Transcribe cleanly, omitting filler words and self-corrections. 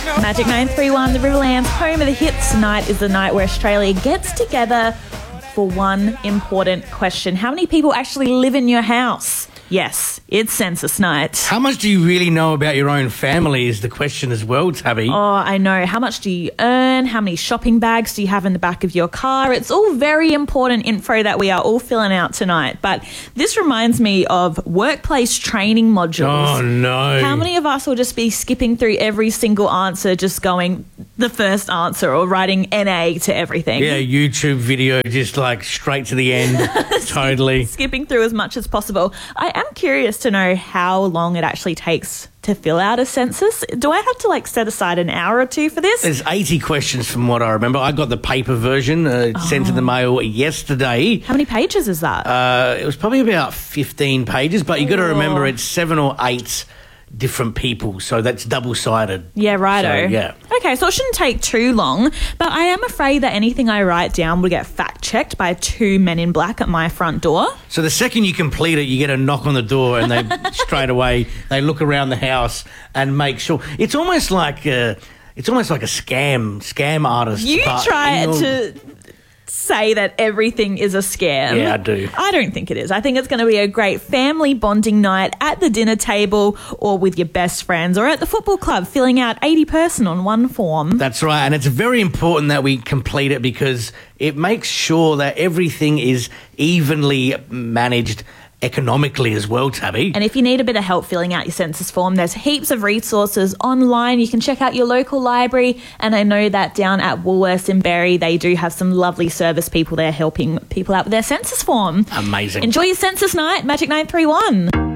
Magic 931, the Riverlands, home of the hits. Tonight is the night where Australia gets together for one important question. How many people actually live in your house? Yes, it's census night. How much do you really know about your own family is the question as well, Tabby. Oh, I know. How much do you earn? How many shopping bags do you have in the back of your car? It's all very important info that we are all filling out tonight. But this reminds me of workplace training modules. Oh, no. How many of us will just be skipping through every single answer, just going the first answer or writing NA to everything? Yeah, YouTube video, just like straight to the end. Totally. Skipping through as much as possible. I am curious to know how long it actually takes to fill out a census. Do I have to set aside an hour or two for this? There's 80 questions from what I remember. I got the paper version sent in the mail yesterday. How many pages is that? It was probably about 15 pages, but you got to remember it's 7 or 8 different people, so that's double-sided. Yeah, righto. So, yeah. Okay, so it shouldn't take too long, but I am afraid that anything I write down will get fact-checked by 2 men in black at my front door. So the second you complete it, you get a knock on the door and they straight away, they look around the house and make sure. It's almost like a scam artist. You try to say that everything is a scam. Yeah, I do. I don't think it is. I think it's going to be a great family bonding night at the dinner table or with your best friends or at the football club filling out 80 person on one form. That's right, and it's very important that we complete it because it makes sure that everything is evenly managed economically as well, Tabby. And if you need a bit of help filling out your census form, there's heaps of resources online. You can check out your local library, and I know that down at Woolworths in Berry, they do have some lovely service people there helping people out with their census form. Amazing. Enjoy your census night, Magic 931.